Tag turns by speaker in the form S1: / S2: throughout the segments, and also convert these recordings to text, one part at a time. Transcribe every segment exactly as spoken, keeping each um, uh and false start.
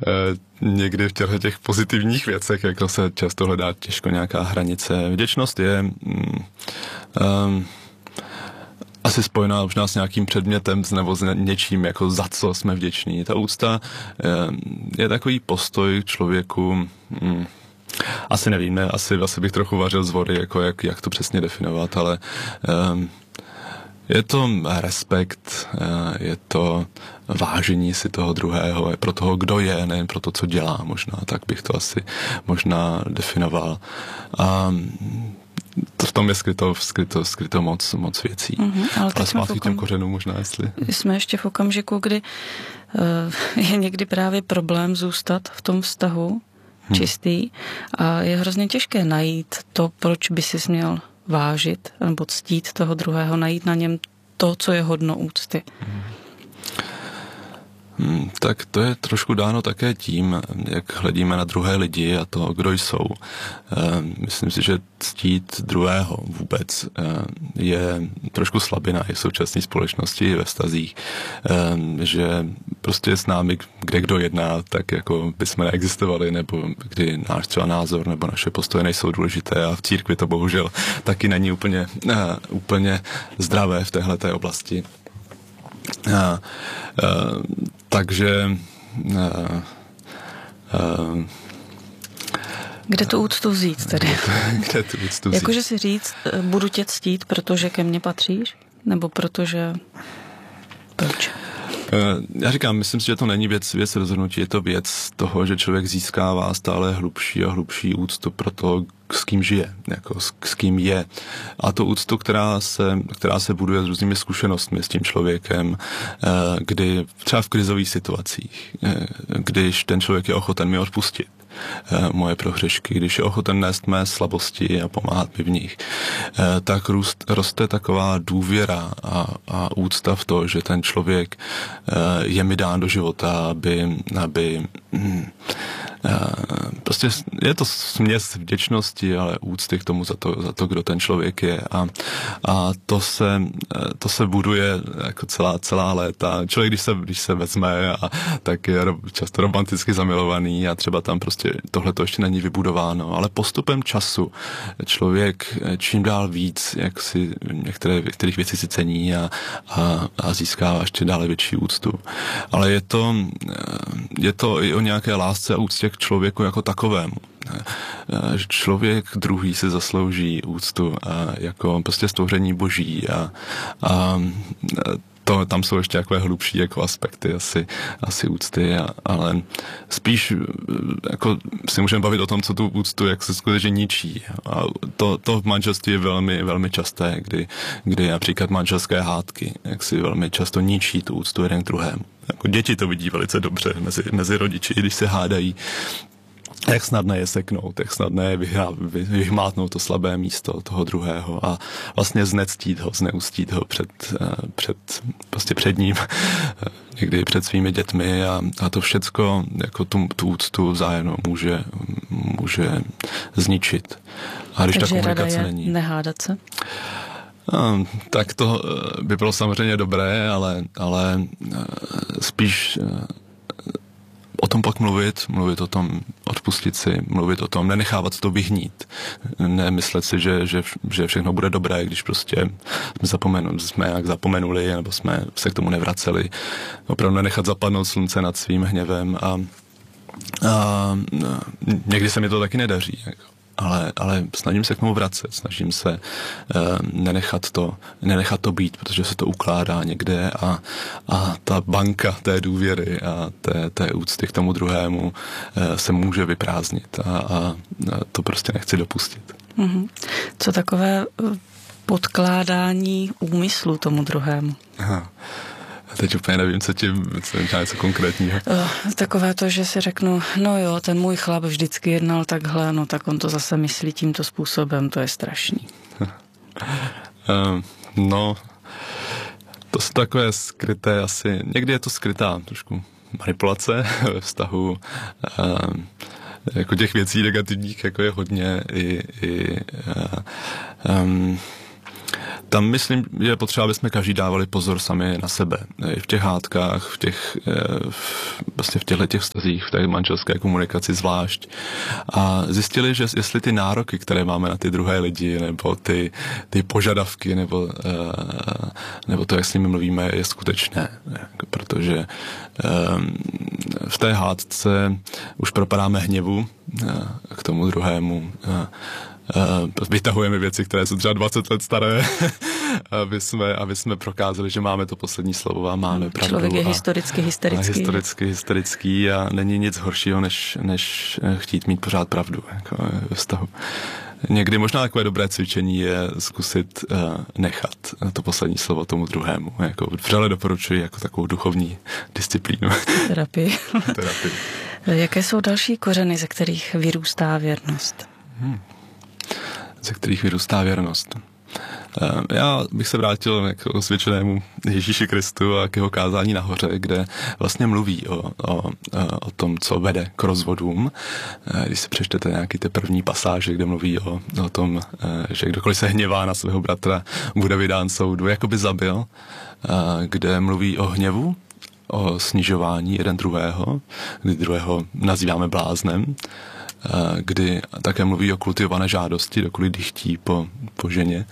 S1: někdy v těchto těch pozitivních věcech jako se často hledá těžko nějaká hranice. Vděčnost je mm, um, asi spojená možná s nějakým předmětem nebo s něčím, jako za co jsme vděční. Ta úcta je takový postoj k člověku, mm, asi nevím, ne, asi, asi bych trochu vařil z vody, jako jak, jak to přesně definovat, ale um, je to respekt, je to vážení si toho druhého, je pro toho, kdo je, nejen pro to, co dělá možná, tak bych to asi možná definoval. A to v tom je skryto, skryto, skryto moc, moc věcí. Mm-hmm, ale ale zpátky okam... těm kořenům možná, jestli...
S2: Jsme ještě v okamžiku, kdy uh, je někdy právě problém zůstat v tom vztahu hmm. čistý a je hrozně těžké najít to, proč by si měl vážit nebo ctít toho druhého, najít na něm to, co je hodno úcty. Hmm.
S1: Hmm, tak to je trošku dáno také tím, jak hledíme na druhé lidi a to, kdo jsou. E, myslím si, že ctít druhého vůbec e, je trošku slabina i v současné společnosti, i ve vztazích, e, že prostě s námi, kde kdo jedná, tak jako bychom neexistovali, nebo kdy náš třeba názor nebo naše postoje nejsou důležité a v církvi to bohužel taky není úplně, e, úplně zdravé v téhleté oblasti. A, a, takže a, a,
S2: kde tu úctu vzít tedy?
S1: Kde tu úctu vzít?
S2: Jakože si říct, budu tě ctít, protože ke mně patříš? Nebo protože... Proč?
S1: Já říkám, myslím si, že to není věc, věc rozhodnutí, je to věc toho, že člověk získává stále hlubší a hlubší úctu pro to, s kým žije, jako s, s kým je. A to úctu, která se, která se buduje s různými zkušenostmi s tím člověkem, kdy třeba v krizových situacích, když ten člověk je ochoten mi odpustit moje prohřešky, když je ochoten nést mé slabosti a pomáhat mi v nich, tak růst, roste taková důvěra a, a úcta v to, že ten člověk je mi dán do života, aby, aby prostě je to směs vděčnosti, ale úcty k tomu za to, za to kdo ten člověk je a, a to, se, to se buduje jako celá, celá léta. Člověk, když se, když se vezme, a, tak je často romanticky zamilovaný a třeba tam prostě tohle to ještě není vybudováno, ale postupem času člověk čím dál víc, jak si některé, některých věcí si cení a, a, a získává ještě dále větší úctu. Ale je to, je to i o nějaké lásce a úctě k člověku jako takovému. Člověk druhý si zaslouží úctu jako prostě stvoření boží a, a to, tam jsou ještě takové hlubší jako aspekty asi, asi úcty, a, ale spíš jako si můžeme bavit o tom, co tu úctu jak se skutečně ničí. A to, to v manželství je velmi, velmi časté, kdy, kdy například manželské hádky jak si velmi často ničí tu úctu jeden k druhému. Jako děti to vidí velice dobře mezi, mezi rodiči, když se hádají, jak snadné je seknout, jak snadné je vyhmátnout to slabé místo toho druhého a vlastně znectít ho, zneustít ho před, před, prostě před ním, někdy před svými dětmi a, a to všecko jako tu, tu úctu vzájemnou může, může zničit. A když
S2: takže
S1: ta komunikace
S2: rada je
S1: není.
S2: Nehádat se?
S1: No, tak to by bylo samozřejmě dobré, ale, ale spíš o tom pak mluvit, mluvit o tom, odpustit si, mluvit o tom, nenechávat to vyhnít. Nemyslet si, že, že, že všechno bude dobré, když prostě jsme, zapomenu, jsme jak zapomenuli, nebo jsme se k tomu nevraceli. Opravdu nenechat zapadnout slunce nad svým hněvem a, a někdy se mi to taky nedaří. Jako. Ale, ale snažím se k tomu vracet, snažím se uh, nenechat, to, nenechat to být, protože se to ukládá někde a, a ta banka té důvěry a té, té úcty k tomu druhému uh, se může vyprázdnit a, a to prostě nechci dopustit.
S2: Mm-hmm. Co takové podkládání úmyslu tomu druhému?
S1: Aha. Teď úplně nevím, co tím, co je něco konkrétního.
S2: Takové to, že si řeknu, no jo, ten můj chlap vždycky jednal takhle, no tak on to zase myslí tímto způsobem, to je strašný.
S1: No, to jsou takové skryté asi, někdy je to skrytá trošku manipulace ve vztahu, jako těch věcí negativních, jako je hodně i, i um, tam myslím, je potřeba, aby jsme každý dávali pozor sami na sebe. I v těch hádkách, v těch, v, vlastně v těchto těch vztazích, v té manželské komunikaci zvlášť. A zjistili, že jestli ty nároky, které máme na ty druhé lidi, nebo ty, ty požadavky, nebo, nebo to, jak s nimi mluvíme, je skutečné. Protože v té hádce už propadáme hněvu k tomu druhému. Vytahujeme věci, které jsou třeba dvacet let staré, aby jsme, aby jsme prokázali, že máme to poslední slovo a máme pravdu.
S2: Člověk je historicky hysterický.
S1: A historicky hysterický a není nic horšího, než, než chtít mít pořád pravdu jako ve vztahu. Někdy možná takové dobré cvičení je zkusit uh, nechat to poslední slovo tomu druhému. Jako vřele doporučuji jako takovou duchovní disciplínu.
S2: Terapii.
S1: Terapii.
S2: Jaké jsou další kořeny, ze kterých vyrůstá věrnost? Hmm.
S1: Ze kterých vyrůstá věrnost. Já bych se vrátil k osvědčenému Ježíši Kristu a k jeho kázání nahoře, kde vlastně mluví o, o, o tom, co vede k rozvodům. Když si přečtete nějaký ty první pasáže, kde mluví o, o tom, že kdokoliv se hněvá na svého bratra, bude vydán soudu, jako by zabil, kde mluví o hněvu, o snižování jeden druhého, kdy druhého nazýváme bláznem, kdy také mluví o kultivované žádosti, dokud dychtí po, po ženě,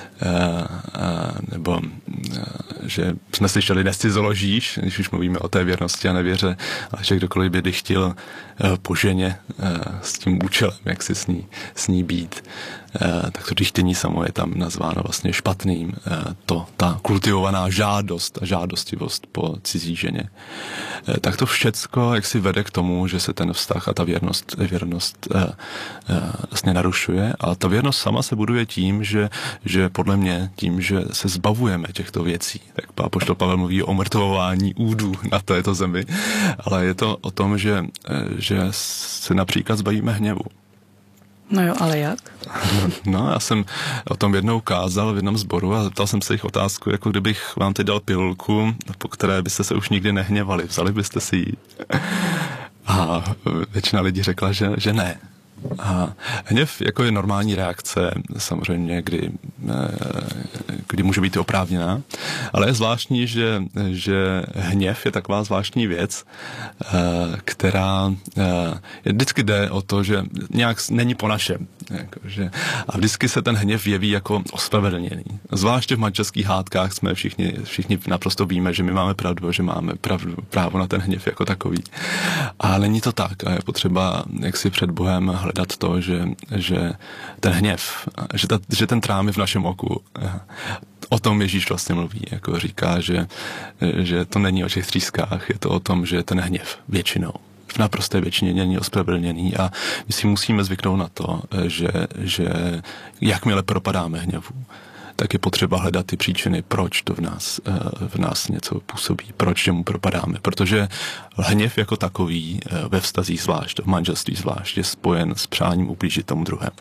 S1: nebo že jsme slyšeli nescizoložíš, když už mluvíme o té věrnosti a nevěře, ale že kdokoliv by dychtil po ženě s tím účelem, jak si s ní, s ní být, tak to dychtění samo je tam nazváno vlastně špatným. To, ta kultivovaná žádost a žádostivost po cizí ženě. Tak to všecko jak si vede k tomu, že se ten vztah a ta věrnost, věrnost vlastně narušuje a ta věrnost sama se buduje tím, že, že podle mě tím, že se zbavujeme těchto věcí. Tak apoštol Pavel mluví o omrtvování údů na této zemi, ale je to o tom, že, že se například zbavíme hněvu.
S2: No jo, ale jak?
S1: No, já jsem o tom jednou kázal v jednom sboru a zeptal jsem se jich otázku, jako kdybych vám teď dal pilulku, po které byste se už nikdy nehněvali. Vzali byste si ji? A většina lidí řekla, že, že ne. A hněv jako je normální reakce, samozřejmě, kdy, kdy může být oprávněná, ale je zvláštní, že, že hněv je taková zvláštní věc, která vždycky jde o to, že nějak není po našem. Jakože, a vždycky se ten hněv jeví jako ospravedlněný. Zvláště v manželských hádkách jsme všichni, všichni naprosto víme, že my máme pravdu, že máme pravdu, právo na ten hněv jako takový. A není to tak a je potřeba jak si před Bohem hledat to, že, že ten hněv, že, ta, že ten trám je v našem oku. O tom Ježíš vlastně mluví, jako říká, že, že to není o těch třískách, je to o tom, že ten hněv většinou v naprosté většině není ospravedlněný a my si musíme zvyknout na to, že, že jakmile propadáme hněvu, tak je potřeba hledat ty příčiny, proč to v nás, v nás něco působí, proč čemu propadáme. Protože hněv jako takový ve vztazích zvlášť, v manželství zvlášť, je spojen s přáním ublížit tomu druhému.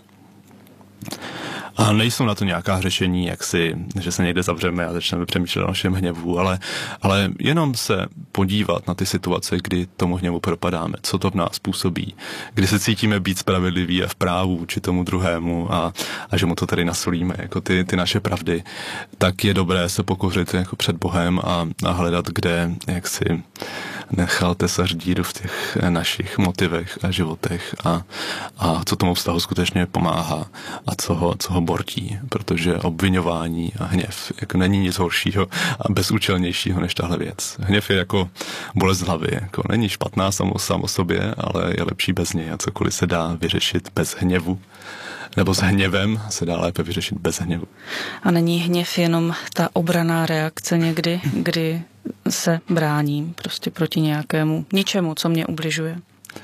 S1: A nejsou na to nějaká řešení, jak si, že se někde zavřeme a začneme přemýšlet o našem hněvu, ale, ale jenom se podívat na ty situace, kdy tomu hněvu propadáme, co to v nás působí, kdy se cítíme být spravedliví a v právu vůči tomu druhému a, a že mu to tady nasolíme, jako ty, ty naše pravdy, tak je dobré se pokořit jako před Bohem a, a hledat, kde, jak si nechal tesař díru v těch našich motivech a životech a, a co tomu vztahu skutečně pomáhá a co ho, co ho bortí, protože obviňování a hněv jako není nic horšího a bezúčelnějšího než tahle věc. Hněv je jako bolest hlavy, jako není špatná samo, samo sobě, ale je lepší bez něj a cokoliv se dá vyřešit bez hněvu nebo s hněvem se dá lépe vyřešit bez hněvu.
S2: A není hněv jenom ta obranná reakce někdy, kdy se bráním prostě proti nějakému ničemu, co mě ubližuje?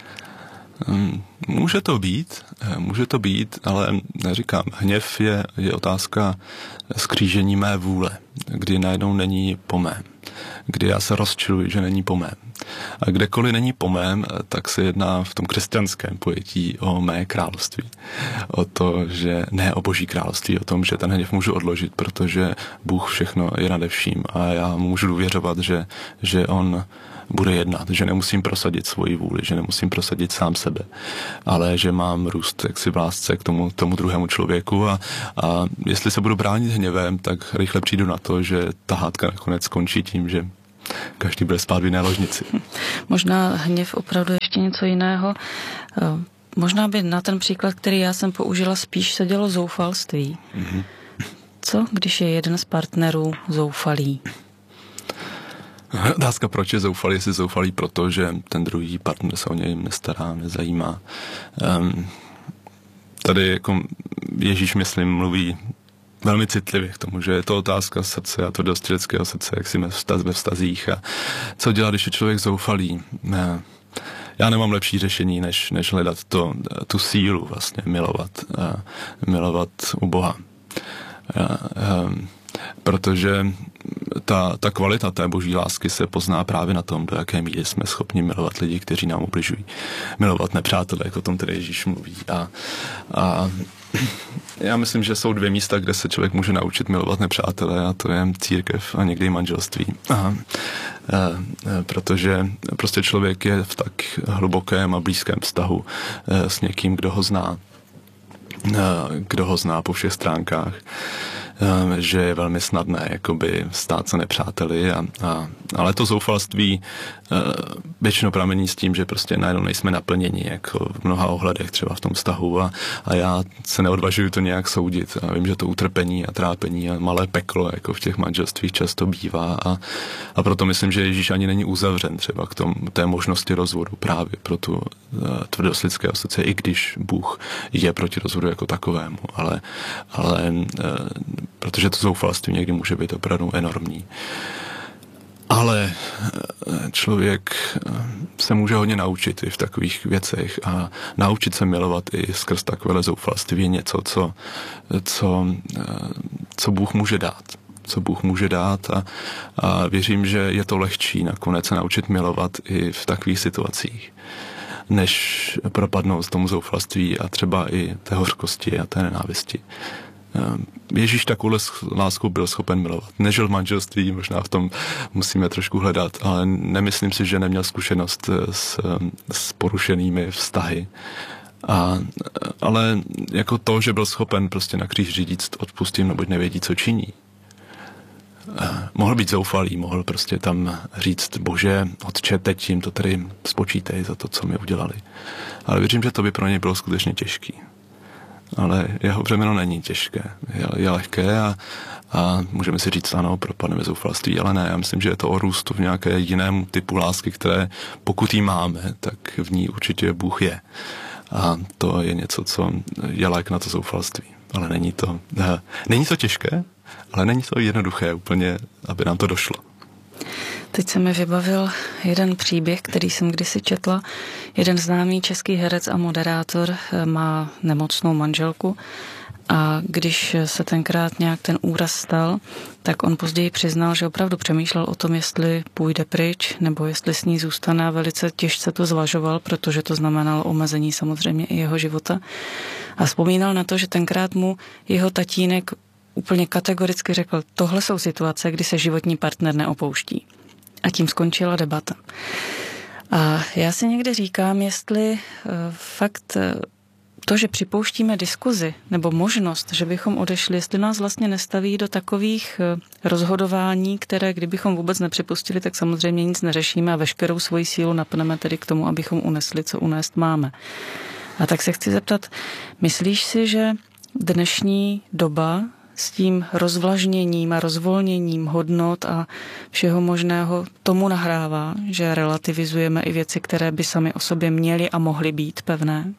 S1: Může to být, může to být, ale říkám, hněv je, je otázka skřížení mé vůle, kdy najednou není po mém, kdy já se rozčiluji, že není po mém. A kdekoliv není po mém, tak se jedná v tom křesťanském pojetí o mé království. O to, že ne o Boží království, o tom, že ten hněv můžu odložit, protože Bůh všechno je nade vším a já můžu důvěřovat, že, že on bude jednat, že nemusím prosadit svoji vůli, že nemusím prosadit sám sebe, ale že mám růst jaksi v lásce k tomu, tomu druhému člověku a, a jestli se budu bránit hněvem, tak rychle přijdu na to, že ta hádka nakonec skončí tím, že každý bude spát v jiné ložnici.
S2: Možná hněv opravdu ještě něco jiného. Možná by na ten příklad, který já jsem použila, spíš se dělo zoufalství. Mm-hmm. Co, když je jeden z partnerů zoufalý?
S1: Otázka, proč je zoufalý, jestli zoufalý proto, že ten druhý partner se o něj nestará, nezajímá. Um, tady jako Ježíš, myslím, mluví velmi citlivě k tomu, že je to otázka srdce a to dost lidského srdce, jak si ve vztazích a co dělat, když je člověk zoufalý. Já nemám lepší řešení, než, než hledat to, tu sílu vlastně, milovat, milovat u Boha. Protože ta, ta kvalita té boží lásky se pozná právě na tom, do jaké míry jsme schopni milovat lidi, kteří nám ubližují. Milovat nepřátele, jak o tom tedy Ježíš mluví. A, a já myslím, že jsou dvě místa, kde se člověk může naučit milovat nepřátele, a to je církev a někdy manželství. A, a, protože prostě člověk je v tak hlubokém a blízkém vztahu s někým, kdo ho zná. Kdo ho zná po všech stránkách, že je velmi snadné jakoby stát se nepřáteli, a, a, ale to zoufalství většinou pramení s tím, že prostě najednou nejsme naplněni jako v mnoha ohledech třeba v tom vztahu a, a já se neodvažuju to nějak soudit a vím, že to utrpení a trápení a malé peklo jako v těch manželstvích často bývá a, a proto myslím, že Ježíš ani není uzavřen třeba k tom, té možnosti rozvodu právě pro tu uh, tvrdost lidského srdce, i když Bůh je proti rozvodu jako takovému, ale, ale uh, protože to zoufalství někdy může být opravdu enormní. Ale člověk se může hodně naučit i v takových věcech a naučit se milovat i skrz takové zoufalství je něco, co, co, co Bůh může dát. Co Bůh může dát a, a věřím, že je to lehčí nakonec se naučit milovat i v takových situacích, než propadnout tomu zoufalství a třeba i té hořkosti a té nenávisti. Ježíš takovou láskou byl schopen milovat. Nežil v manželství, možná v tom musíme trošku hledat, ale nemyslím si, že neměl zkušenost s, s porušenými vztahy. A, ale jako to, že byl schopen prostě na kříž říct odpustím, neboť nevědí, co činí. Mohl být zoufalý, mohl prostě tam říct Bože, Otče, teď jim to tedy spočítej za to, co mi udělali. Ale věřím, že to by pro něj bylo skutečně těžký. Ale jeho břemeno není těžké, je, je lehké a, a můžeme si říct, ano, propadneme zoufalství, ale ne, já myslím, že je to o růstu v nějaké jiném typu lásky, které pokud jí máme, tak v ní určitě Bůh je. A to je něco, co je lék na to zoufalství. Ale není to, ne, není to těžké, ale není to jednoduché úplně, aby nám to došlo.
S2: Teď se mi vybavil jeden příběh, který jsem kdysi četla. Jeden známý český herec a moderátor má nemocnou manželku a když se tenkrát nějak ten úraz stal, tak on později přiznal, že opravdu přemýšlel o tom, jestli půjde pryč nebo jestli s ní zůstane a velice těžce to zvažoval, protože to znamenalo omezení samozřejmě i jeho života. A vzpomínal na to, že tenkrát mu jeho tatínek úplně kategoricky řekl, tohle jsou situace, kdy se životní partner neopouští. A tím skončila debata. A já si někdy říkám, jestli uh, fakt uh, to, že připouštíme diskuzi nebo možnost, že bychom odešli, jestli nás vlastně nestaví do takových uh, rozhodování, které kdybychom vůbec nepřipustili, tak samozřejmě nic neřešíme a veškerou svoji sílu napneme tedy k tomu, abychom unesli, co unést máme. A tak se chci zeptat, myslíš si, že dnešní doba s tím rozvlažněním a rozvolněním hodnot a všeho možného tomu nahrává, že relativizujeme i věci, které by sami o sobě měly a mohly být pevné?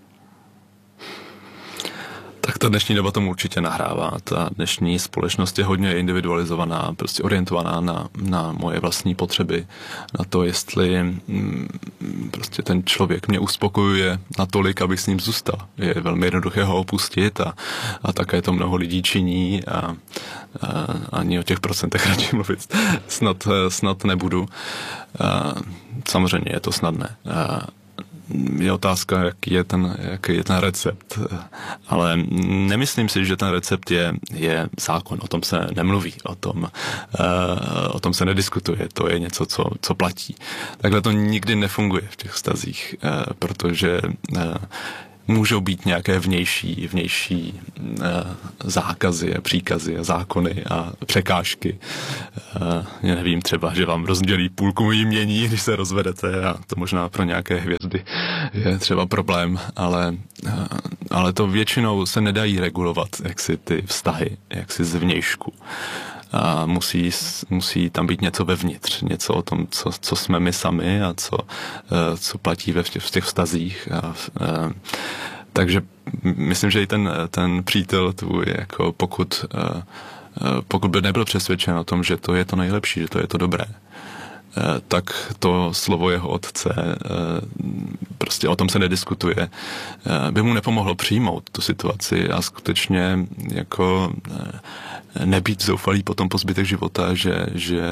S1: Tak ta dnešní doba tomu určitě nahrává. Ta dnešní společnost je hodně individualizovaná, prostě orientovaná na, na moje vlastní potřeby, na to, jestli mm, prostě ten člověk mě uspokojuje natolik, abych s ním zůstal. Je velmi jednoduché ho opustit a, a také to mnoho lidí činí a, a ani o těch procentech radši mluvit snad, snad nebudu. A, samozřejmě je to snadné. A, je otázka, jaký je ten, jaký je ten recept. Ale nemyslím si, že ten recept je, je zákon. O tom se nemluví, o tom, o tom se nediskutuje. To je něco, co, co platí. Takhle to nikdy nefunguje v těch vztazích, protože můžou být nějaké vnější, vnější zákazy a příkazy a zákony a překážky. Já nevím, třeba, že vám rozdělí půlku jmění, když se rozvedete, a to možná pro nějaké hvězdy je třeba problém, ale, ale to většinou se nedají regulovat, jak si ty vztahy, jak si zvnějšku. A musí, musí tam být něco vevnitř, něco o tom, co, co jsme my sami a co, co platí ve v těch vztazích. A, a, takže myslím, že i ten, ten přítel tvůj, jako pokud, pokud by nebyl přesvědčen o tom, že to je to nejlepší, že to je to dobré, tak to slovo jeho otce, prostě o tom se nediskutuje, by mu nepomohlo přijmout tu situaci a skutečně jako nebýt zoufalý potom po zbytek života, že, že,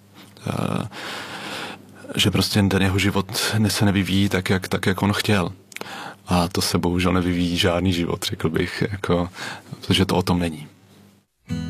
S1: že prostě ten jeho život se nevyvíjí tak, jak, tak, jak on chtěl. A to se bohužel nevyvíjí žádný život, řekl bych, jako, protože to o tom není.